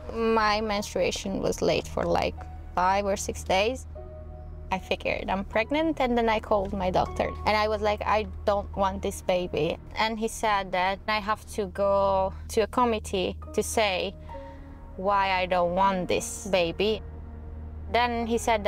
My menstruation was late for like 5 or 6 days. I figured I'm pregnant, and then I called my doctor and I was like, I don't want this baby. And he said that I have to go to a committee to say why I don't want this baby. Then he said